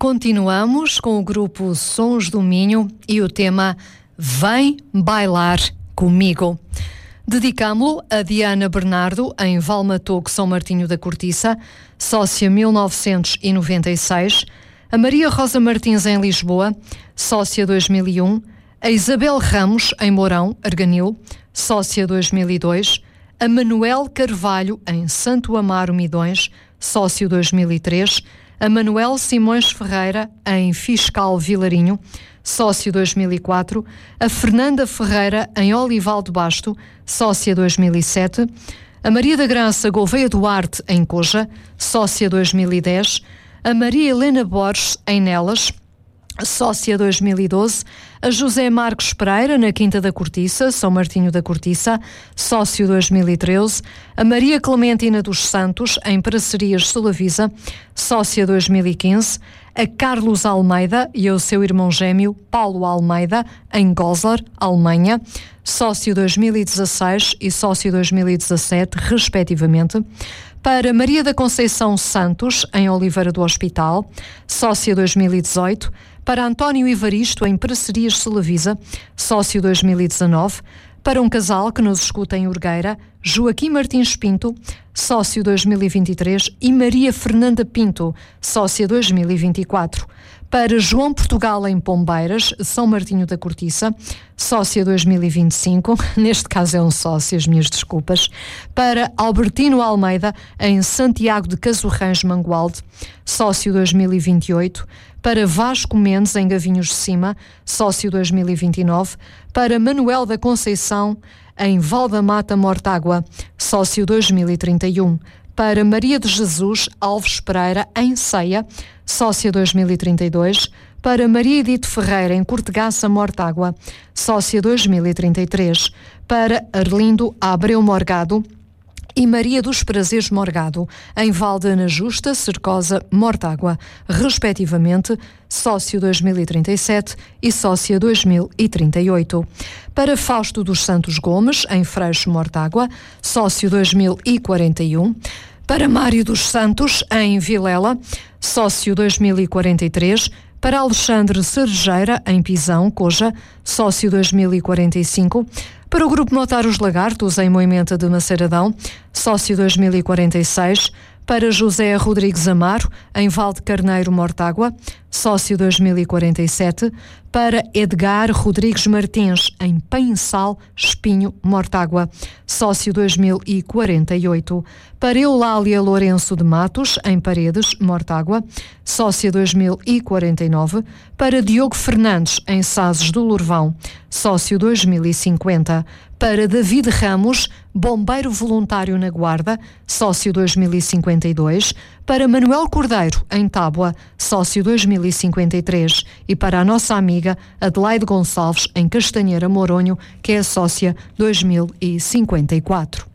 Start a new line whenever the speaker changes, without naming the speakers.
Continuamos com o grupo Sons do Minho e o tema Vem Bailar Comigo. Dedicámo-lo a Diana Bernardo, em Valmatogo, São Martinho da Cortiça, sócia 1996, a Maria Rosa Martins, em Lisboa, sócia 2001, a Isabel Ramos, em Mourão, Arganil, sócia 2002, a Manuel Carvalho, em Santo Amaro, Midões, sócio 2003, a Manuel Simões Ferreira, em Fiscal Vilarinho, sócio 2004, a Fernanda Ferreira, em Olival de Basto, sócia 2007, a Maria da Graça Gouveia Duarte, em Coja, sócia 2010, a Maria Helena Borges, em Nelas, sócia 2012, a José Marcos Pereira, na Quinta da Cortiça, São Martinho da Cortiça, sócio 2013, a Maria Clementina dos Santos, em Paracerias Solavisa, sócia 2015, a Carlos Almeida e o seu irmão gêmeo, Paulo Almeida, em Goslar, Alemanha, sócio 2016 e sócio 2017, respectivamente, para Maria da Conceição Santos, em Oliveira do Hospital, sócia 2018, para António Ivaristo, em Paracerias Solavisa, sócio 2019, para um casal que nos escuta em Urgueira, Joaquim Martins Pinto, sócio 2023, e Maria Fernanda Pinto, sócia 2024. Para João Portugal, em Pombeiras, São Martinho da Cortiça, sócia 2025, neste caso é um sócio, as minhas desculpas. Para Albertino Almeida, em Santiago de Casorrães, Mangualde, sócio 2028. Para Vasco Mendes, em Gavinhos de Cima, sócio 2029. Para Manuel da Conceição, em Valdamata, Mortágua, sócio 2031. Para Maria de Jesus Alves Pereira, em Ceia, sócia 2032, para Maria Edito Ferreira, em Cortegaça, Mortágua, sócia 2033, para Arlindo Abreu Morgado e Maria dos Prazeres Morgado, em Valdana Justa, Cercosa, Mortágua, respectivamente, sócio 2037 e sócia 2038. Para Fausto dos Santos Gomes, em Freixo, Mortágua, sócio 2041. Para Mário dos Santos, em Vilela, sócio 2043. Para Alexandre Cerejeira, em Pisão, Coja, sócio 2045. Para o Grupo Notários Lagartos, em Moimenta de Maceiradão, sócio 2046. Para José Rodrigues Amaro, em Valde Carneiro, Mortágua, sócio 2047. Para Edgar Rodrigues Martins, em Pensal, Espinho, Mortágua, sócio 2048. Para Eulália Lourenço de Matos, em Paredes, Mortágua, sócia 2049. Para Diogo Fernandes, em Sazes do Lourvão, sócio 2050. Para David Ramos, bombeiro voluntário na Guarda, sócio 2052. Para Manuel Cordeiro, em Tábua, sócio 2053. E para a nossa amiga Adelaide Gonçalves, em Castanheira, Moronho, que é sócia 2054.